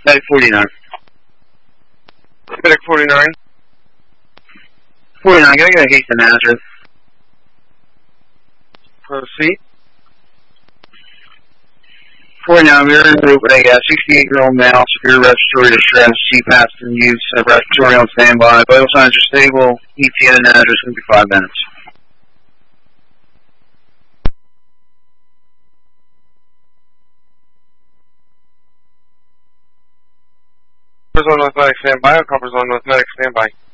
Medic 49. Medic 49. 49, can I get a haste to Nazareth? Proceed. 49, we're in group with a 68-year-old male, severe respiratory distress, CPAPs in use, respiratory on standby. Vital signs are stable. ETA to Nazareth is going to be 5 minutes. Coppers on North Medic standby. Coppers on North Medic standby.